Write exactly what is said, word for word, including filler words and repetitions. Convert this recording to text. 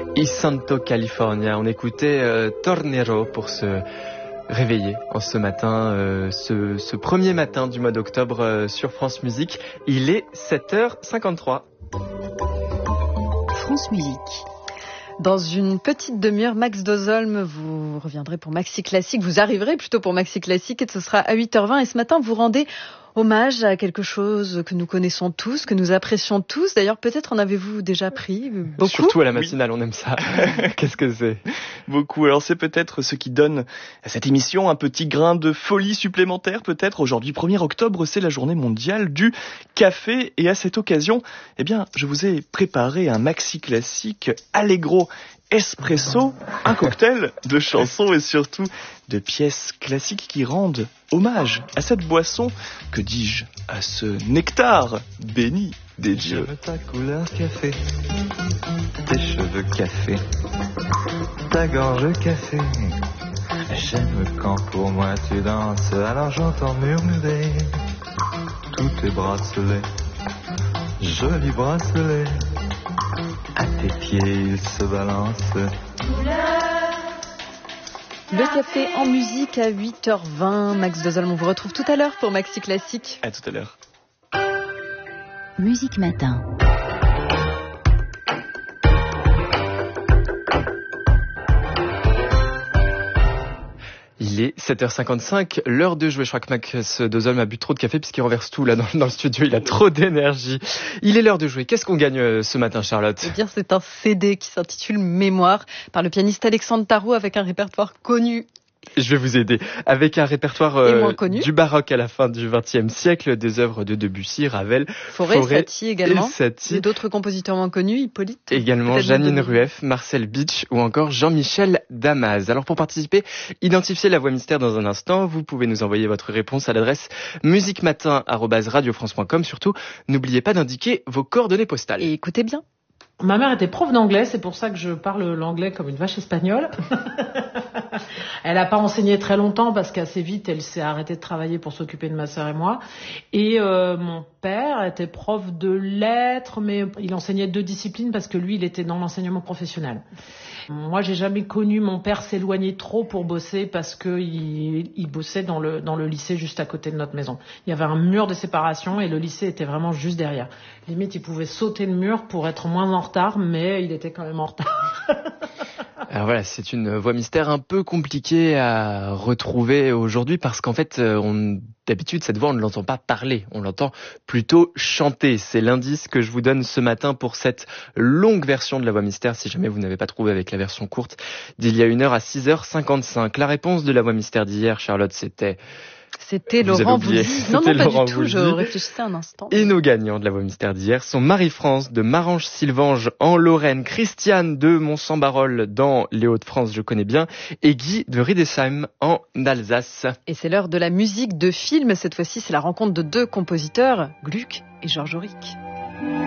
I Santo California. On écoutait euh, Tornero pour se réveiller en ce matin, euh, ce, ce premier matin du mois d'octobre euh, sur France Musique. Il est sept heures cinquante-trois. France Musique. Dans une petite demi-heure, Max Dozolm, vous reviendrez pour Maxi Classique. Vous arriverez plutôt pour Maxi Classique et ce sera à huit heures vingt. Et ce matin, vous rendez hommage à quelque chose que nous connaissons tous, que nous apprécions tous. D'ailleurs, peut-être en avez-vous déjà pris beaucoup. Surtout à la matinale, oui. On aime ça. Qu'est-ce que c'est ? Beaucoup. Alors c'est peut-être ce qui donne à cette émission un petit grain de folie supplémentaire, peut-être. Aujourd'hui, premier octobre, c'est la journée mondiale du café. Et à cette occasion, eh bien, je vous ai préparé un maxi classique Allegro Espresso, un cocktail de chansons et surtout de pièces classiques qui rendent hommage à cette boisson, que dis-je, à ce nectar béni des dieux. J'aime ta couleur café, tes cheveux café, ta gorge café. J'aime quand pour moi tu danses, alors j'entends murmurer tous tes bracelets, jolis bracelets. À tes pieds, il se balance. Le café en musique à huit heures vingt. Max Dozolm, on vous retrouve tout à l'heure pour Maxi Classique. À tout à l'heure. Musique Matin. Il est sept heures cinquante-cinq, l'heure de jouer. Je crois que Max Dozolm a bu trop de café puisqu'il renverse tout là dans, dans le studio. Il a trop d'énergie. Il est l'heure de jouer. Qu'est-ce qu'on gagne euh, ce matin, Charlotte ? Je veux dire, c'est un C D qui s'intitule Mémoire par le pianiste Alexandre Tarot avec un répertoire connu. Je vais vous aider. Avec un répertoire euh, du baroque à la fin du vingtième siècle, des œuvres de Debussy, Ravel, Fauré, Fauré Satie également. Et Satie. Et d'autres compositeurs moins connus, Hippolyte. Également Janine Rueff, Marcel Bitsch ou encore Jean-Michel Damas. Alors pour participer, identifiez la voix mystère dans un instant. Vous pouvez nous envoyer votre réponse à l'adresse musiquematin arobase radio france point com. Surtout, n'oubliez pas d'indiquer vos coordonnées postales. Et écoutez bien. Ma mère était prof d'anglais, c'est pour ça que je parle l'anglais comme une vache espagnole. Elle n'a pas enseigné très longtemps parce qu'assez vite, elle s'est arrêtée de travailler pour s'occuper de ma sœur et moi. Et euh, mon père était prof de lettres, mais il enseignait deux disciplines parce que lui, il était dans l'enseignement professionnel. Moi, j'ai jamais connu mon père s'éloigner trop pour bosser parce que il, il bossait dans le dans le lycée juste à côté de notre maison. Il y avait un mur de séparation et le lycée était vraiment juste derrière. Limite, il pouvait sauter le mur pour être moins en retard, mais il était quand même en retard. Alors voilà, c'est une voix mystère un peu compliquée à retrouver aujourd'hui parce qu'en fait, on, d'habitude, cette voix, on ne l'entend pas parler, on l'entend plutôt chanter. C'est l'indice que je vous donne ce matin pour cette longue version de la voix mystère, si jamais vous n'avez pas trouvé avec la version courte d'il y a une heure à six heures cinquante-cinq. La réponse de la voix mystère d'hier, Charlotte, c'était... C'était vous Laurent Voulzy. Non, non, pas Laurent du tout, Voulzy. je réfléchissais un instant. Et nos gagnants de la voix mystère d'hier sont Marie-France de Marange-Sylvange en Lorraine, Christiane de Mont-Saint-Barol dans les Hauts-de-France, je connais bien, et Guy de Riedesheim en Alsace. Et c'est l'heure de la musique de film. Cette fois-ci, c'est la rencontre de deux compositeurs, Gluck et Georges Auric.